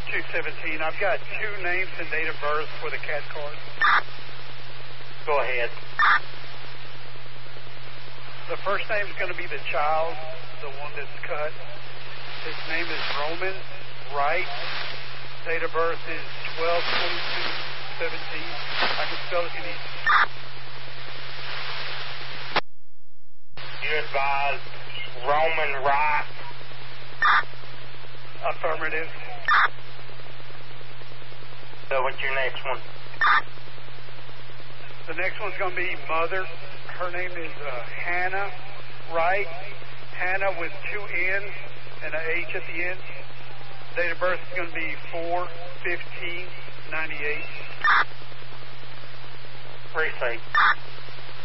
217. I've got two names and date of birth for the cat card. Go ahead. The first name is going to be the child, the one that's cut. His name is Roman Wright. Date of birth is 12/22/17. I can spell it if you need. You advise Roman Wright. Affirmative. So what's your next one? The next one's going to be mother. Her name is Hannah Wright. Hannah with two N's and an H at the end. Date of birth is going to be 4/15/98. Precinct.